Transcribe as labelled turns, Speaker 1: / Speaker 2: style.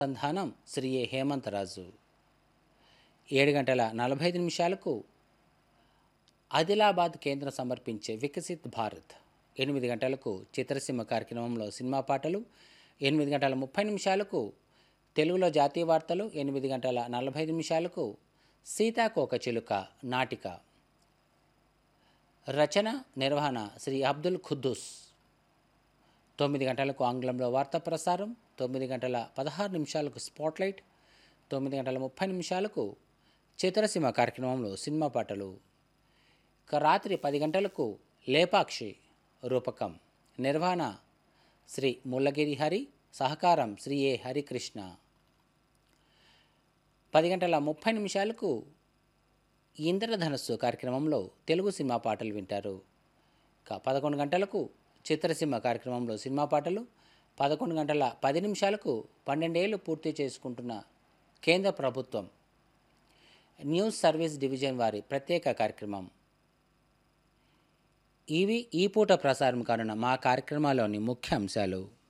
Speaker 1: సంధానం శ్రీ ఏ హేమంతరాజు. 7 గంటల 45 నిమిషాలకు ఆదిలాబాద్ కేంద్రం సమర్పించే వికసిత్ భారత్. 8 గంటలకు చిత్రసీమ కార్యక్రమంలో సినిమా పాటలు. 8 గంటల 30 నిమిషాలకు తెలుగులో జాతీయ వార్తలు. 8 గంటల 45 నిమిషాలకు సీతాకోక చిలుక నాటిక. రచన నిర్వహణ శ్రీ అబ్దుల్ ఖుద్దూస్. 9 గంటలకు ఆంగ్లంలో వార్తా ప్రసారం. 9 గంటల 16 నిమిషాలకు స్పాట్లైట్. 9 గంటల 30 నిమిషాలకు చిత్రసీమ కార్యక్రమంలో సినిమా పాటలు. రాత్రి 10 గంటలకు లేపాక్షి రూపకం. నిర్వహణ శ్రీ ముల్లగిరి హరి. సహకారం శ్రీ ఏ హరికృష్ణ. 10 గంటల 30 నిమిషాలకు ఇంద్రధనస్సు కార్యక్రమంలో తెలుగు సినిమా పాటలు వింటారు. 11 గంటలకు చిత్రసీమ కార్యక్రమంలో సినిమా పాటలు. 11 గంటల 10 నిమిషాలకు 12 ఏళ్లు పూర్తి చేసుకుంటున్న కేంద్ర ప్రభుత్వం న్యూస్ సర్వీస్ డివిజన్ వారి ప్రత్యేక కార్యక్రమం. ఇవి ఈ పూట ప్రసారం కానున్న మా కార్యక్రమాల్లోని ముఖ్య అంశాలు.